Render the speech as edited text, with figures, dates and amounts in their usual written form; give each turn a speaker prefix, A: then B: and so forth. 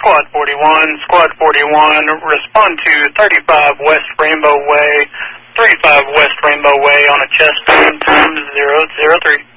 A: Squad 41, respond to 35 West Rainbow Way, 35 West Rainbow Way on a chest tune, time 003.